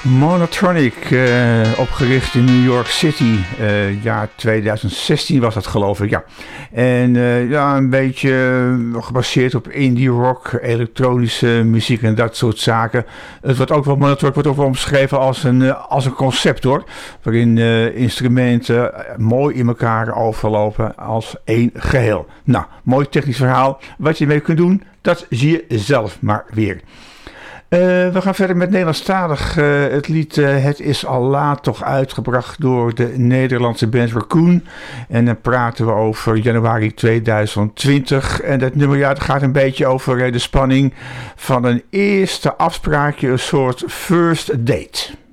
Monotronic, opgericht in New York City, jaar 2016 was dat geloof ik, ja. En een beetje gebaseerd op indie rock, elektronische muziek en dat soort zaken. Het wordt ook wel, Monotronic wordt ook wel omschreven als een concept hoor, waarin instrumenten mooi in elkaar overlopen als één geheel. Nou, mooi technisch verhaal. Wat je mee kunt doen, dat zie je zelf maar weer. We gaan verder met Nederlandstalig. Het lied Het is al laat, toch uitgebracht door de Nederlandse band Raccoon. En dan praten we over januari 2020. En dat nummer dat gaat een beetje over de spanning van een eerste afspraakje, een soort first date.